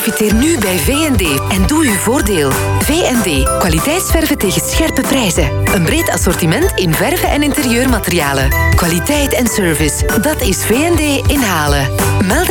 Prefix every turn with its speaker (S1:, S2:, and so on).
S1: Profiteer nu bij V&D en doe uw voordeel. V&D, kwaliteitsverven tegen scherpe prijzen. Een breed assortiment in verven en interieurmaterialen. Kwaliteit en service, dat is V&D in Halen. Meld